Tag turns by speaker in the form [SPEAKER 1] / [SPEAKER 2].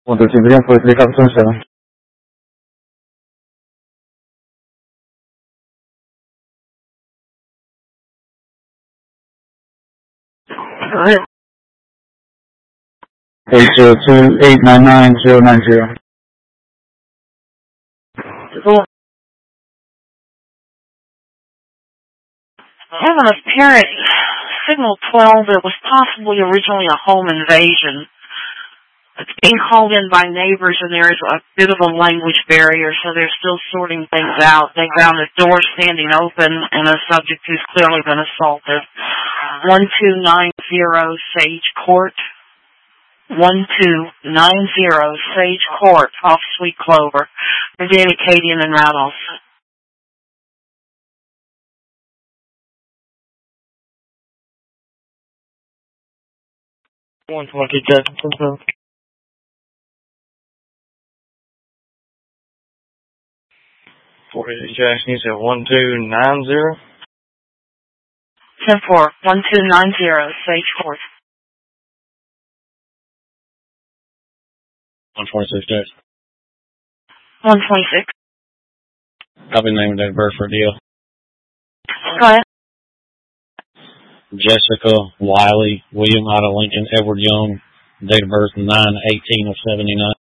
[SPEAKER 1] 113 43 27.
[SPEAKER 2] Go ahead.
[SPEAKER 1] 802-899-090.
[SPEAKER 2] I have an apparent signal 12 that was possibly originally a home invasion. It's being called in by neighbors, and there is a bit of a language barrier, so they're still sorting things out. They found a door standing open and a subject who's clearly been assaulted. 1290 Sage Court. 1290 Sage Court off Sweet Clover. Virginia, Acadian, and Rattles.
[SPEAKER 3] One 20 Jackson. 48 Jackson, you said 1290?
[SPEAKER 2] 10-4, 1290 Sage Court.
[SPEAKER 3] 126 Jackson.
[SPEAKER 2] 126.
[SPEAKER 3] Copy the name and date of birth for a deal.
[SPEAKER 2] Go ahead.
[SPEAKER 3] Jessica Wiley, William Ida Lincoln, Edward Young, date of birth 9/18 of 79.